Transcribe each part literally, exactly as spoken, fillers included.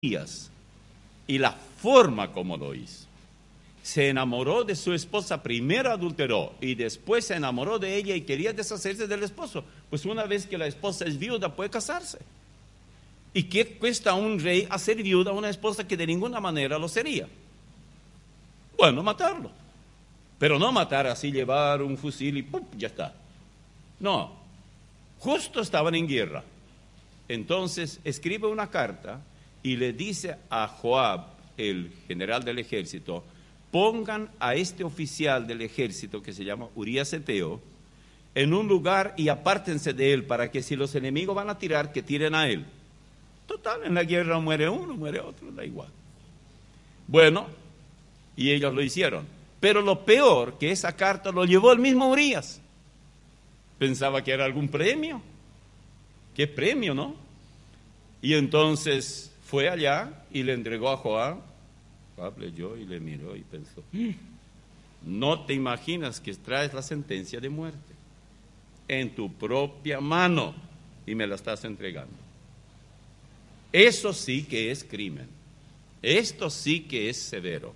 y la forma como lo hizo. Se enamoró de su esposa, primero adulteró y después se enamoró de ella y quería deshacerse del esposo. Pues una vez que la esposa es viuda puede casarse. ¿Y qué cuesta a un rey hacer viuda a una esposa que de ninguna manera lo sería? Bueno, matarlo. Pero no matar así, llevar un fusil y ¡pum!, ya está. No, justo estaban en guerra. Entonces escribe una carta y le dice a Joab, el general del ejército, pongan a este oficial del ejército que se llama Urías Eteo en un lugar y apártense de él para que si los enemigos van a tirar, que tiren a él. Total, en la guerra muere uno, muere otro, da igual. Bueno, y ellos lo hicieron. Pero lo peor, que esa carta lo llevó el mismo Urías. Pensaba que era algún premio. ¿Qué premio, no? Y entonces fue allá y le entregó a Joab. Joab leyó y le miró y pensó, no te imaginas que traes la sentencia de muerte en tu propia mano y me la estás entregando. Eso sí que es crimen. Esto sí que es severo.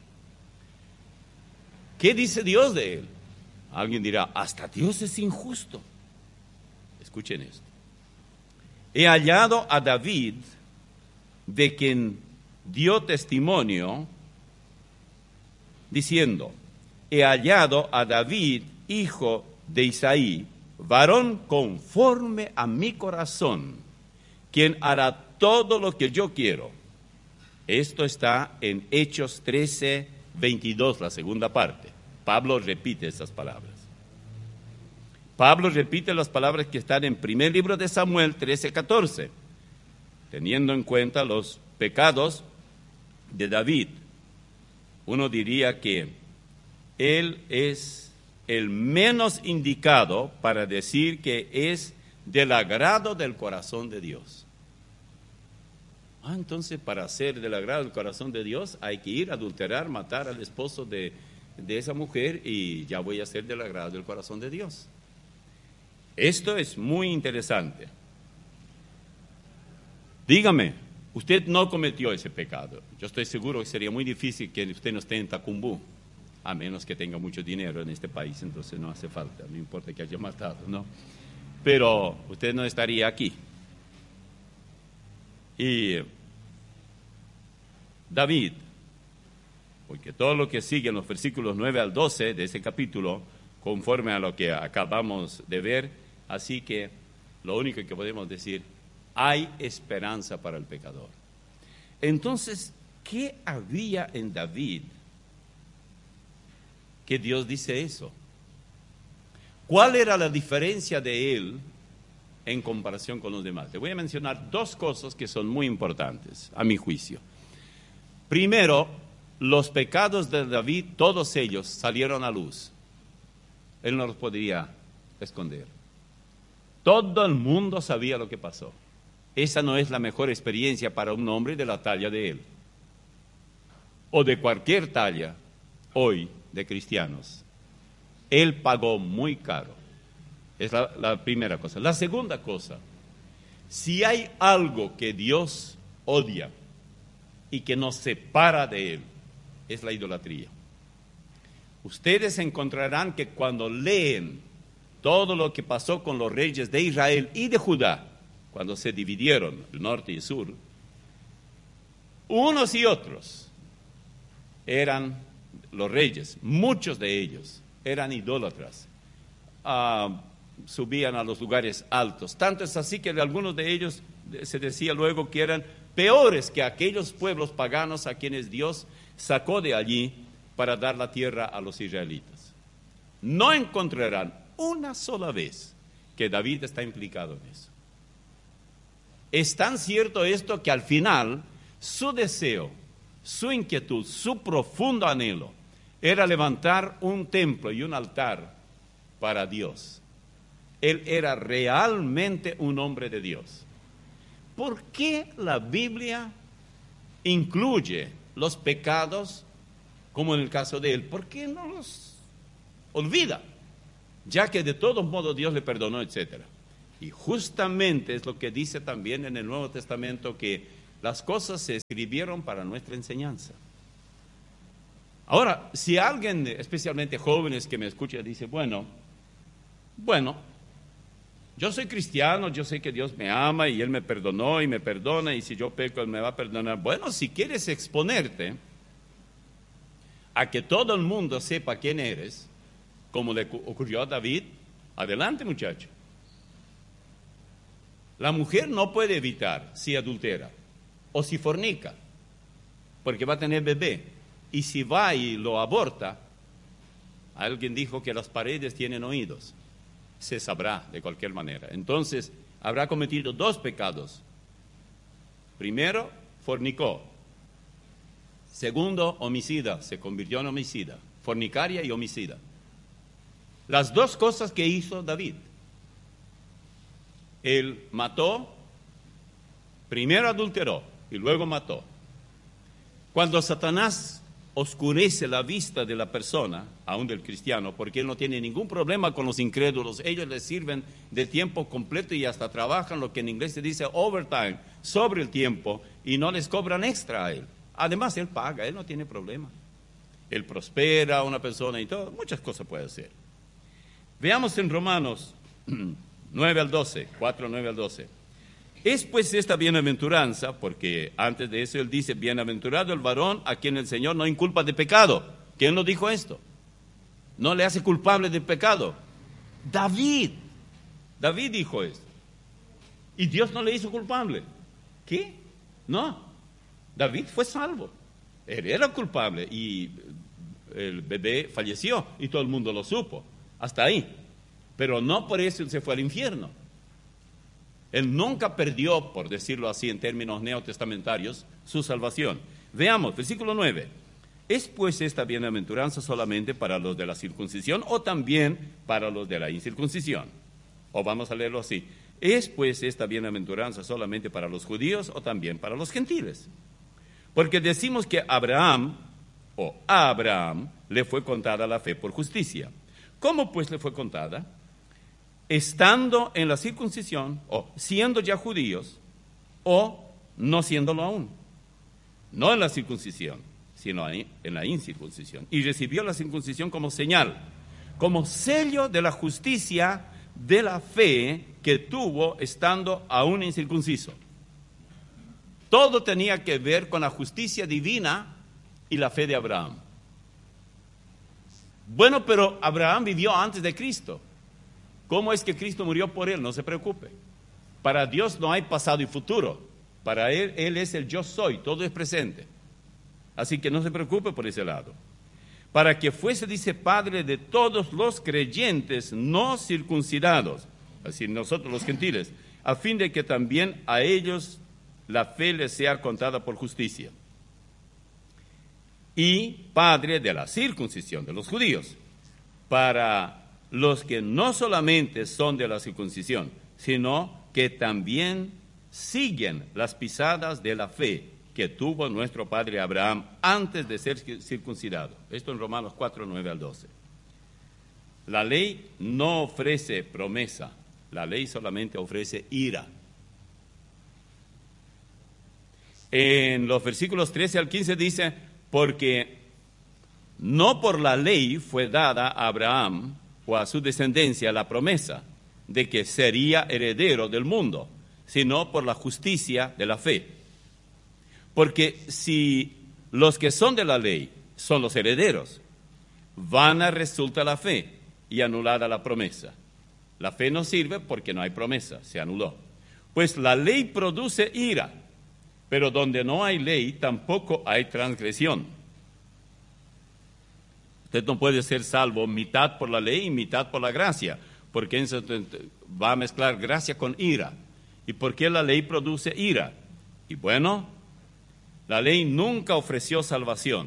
¿Qué dice Dios de él? Alguien dirá, hasta Dios es injusto. Escuchen esto. He hallado a David, de quien dio testimonio, diciendo, he hallado a David, hijo de Isaí, varón conforme a mi corazón, quien hará todo lo que yo quiero. Esto está en Hechos trece, veintidós, la segunda parte. Pablo repite esas palabras. Pablo repite las palabras que están en primer libro de Samuel trece, catorce, teniendo en cuenta los pecados de David. Uno diría que él es el menos indicado para decir que es del agrado del corazón de Dios. Ah, entonces para ser del agrado del corazón de Dios hay que ir a adulterar, matar al esposo de, de esa mujer y ya voy a ser del agrado del corazón de Dios. Esto es muy interesante. Dígame, usted no cometió ese pecado. Yo estoy seguro que sería muy difícil que usted no esté en Tacumbú, a menos que tenga mucho dinero en este país, entonces no hace falta, no importa que haya matado, ¿no? Pero usted no estaría aquí. Y David, porque todo lo que sigue en los versículos nueve al doce de ese capítulo, conforme a lo que acabamos de ver, así que lo único que podemos decir, hay esperanza para el pecador. Entonces, ¿qué había en David que Dios dice eso? ¿Cuál era la diferencia de él en comparación con los demás? Te voy a mencionar dos cosas que son muy importantes, a mi juicio. Primero, los pecados de David, todos ellos salieron a luz. Él no los podría esconder. Todo el mundo sabía lo que pasó. Esa no es la mejor experiencia para un hombre de la talla de él, o de cualquier talla hoy de cristianos. Él pagó muy caro. Es la, la primera cosa. La segunda cosa, si hay algo que Dios odia y que nos separa de él, es la idolatría. Ustedes encontrarán que cuando leen todo lo que pasó con los reyes de Israel y de Judá, cuando se dividieron el norte y el sur, unos y otros eran los reyes, muchos de ellos eran idólatras, uh, subían a los lugares altos, tanto es así que de algunos de ellos se decía luego que eran peores que aquellos pueblos paganos a quienes Dios sacó de allí para dar la tierra a los israelitas. No encontrarán una sola vez que David está implicado en eso. Es tan cierto esto que al final su deseo, su inquietud, su profundo anhelo era levantar un templo y un altar para Dios. Él era realmente un hombre de Dios. ¿Por qué la Biblia incluye los pecados como en el caso de él? ¿Por qué no los olvida? Ya que de todos modos Dios le perdonó, etcétera. Y justamente es lo que dice también en el Nuevo Testamento, que las cosas se escribieron para nuestra enseñanza. Ahora, si alguien, especialmente jóvenes que me escuchan, dice, bueno, bueno, yo soy cristiano, yo sé que Dios me ama y Él me perdonó y me perdona, y si yo peco, Él me va a perdonar. Bueno, si quieres exponerte a que todo el mundo sepa quién eres, como le ocurrió a David, adelante, muchacho. La mujer no puede evitar si adultera o si fornica, porque va a tener bebé. Y si va y lo aborta, alguien dijo que las paredes tienen oídos. Se sabrá de cualquier manera. Entonces, habrá cometido dos pecados. Primero, fornicó. Segundo, homicida. Se convirtió en homicida. Fornicaria y homicida. Las dos cosas que hizo David. Él mató, primero adulteró y luego mató. Cuando Satanás oscurece la vista de la persona, aún del cristiano, porque él no tiene ningún problema con los incrédulos, ellos les sirven de tiempo completo y hasta trabajan lo que en inglés se dice overtime, sobre el tiempo, y no les cobran extra a él. Además, él paga, él no tiene problema. Él prospera a una persona y todo, muchas cosas puede hacer. Veamos en Romanos nueve al doce, cuatro, nueve al doce. Es pues esta bienaventuranza, porque antes de eso él dice, bienaventurado el varón a quien el Señor no inculpa de pecado. ¿Quién nos dijo esto? No le hace culpable de pecado. David. David dijo esto. Y Dios no le hizo culpable. ¿Qué? No. David fue salvo. Él era culpable y el bebé falleció y todo el mundo lo supo. Hasta ahí. Pero no por eso él se fue al infierno. Él nunca perdió, por decirlo así en términos neotestamentarios, su salvación. Veamos, versículo nueve. ¿Es pues esta bienaventuranza solamente para los de la circuncisión o también para los de la incircuncisión? O vamos a leerlo así. ¿Es pues esta bienaventuranza solamente para los judíos o también para los gentiles? Porque decimos que Abraham, o a Abraham, le fue contada la fe por justicia. ¿Cómo pues le fue contada? Estando en la circuncisión, o siendo ya judíos, o no siéndolo aún. No en la circuncisión, sino en la incircuncisión. Y recibió la circuncisión como señal, como sello de la justicia de la fe que tuvo estando aún incircunciso. Todo tenía que ver con la justicia divina y la fe de Abraham. Bueno, pero Abraham vivió antes de Cristo. ¿Cómo es que Cristo murió por él? No se preocupe. Para Dios no hay pasado y futuro. Para Él, Él es el yo soy, todo es presente. Así que no se preocupe por ese lado. Para que fuese, dice, Padre de todos los creyentes no circuncidados, así nosotros los gentiles, a fin de que también a ellos la fe les sea contada por justicia. Y Padre de la circuncisión de los judíos, para los que no solamente son de la circuncisión, sino que también siguen las pisadas de la fe que tuvo nuestro padre Abraham antes de ser circuncidado. Esto en Romanos cuatro, nueve al doce. La ley no ofrece promesa, la ley solamente ofrece ira. En los versículos trece al quince dice, porque no por la ley fue dada a Abraham o a su descendencia la promesa de que sería heredero del mundo, sino por la justicia de la fe. Porque si los que son de la ley son los herederos, vana resulta la fe y anulada la promesa. La fe no sirve porque no hay promesa, se anuló. Pues la ley produce ira, pero donde no hay ley tampoco hay transgresión. Usted no puede ser salvo mitad por la ley y mitad por la gracia, porque eso va a mezclar gracia con ira. ¿Y por qué la ley produce ira? Y bueno, la ley nunca ofreció salvación.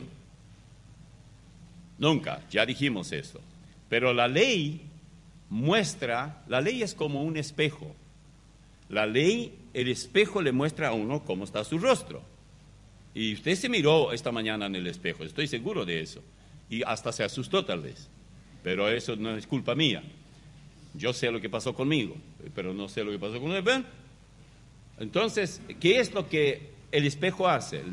Nunca, ya dijimos eso. Pero la ley muestra, la ley es como un espejo. La ley, el espejo le muestra a uno cómo está su rostro. Y usted se miró esta mañana en el espejo, estoy seguro de eso. Y hasta se asustó tal vez. Pero eso no es culpa mía. Yo sé lo que pasó conmigo, pero no sé lo que pasó con usted. Entonces, ¿qué es lo que el espejo hace?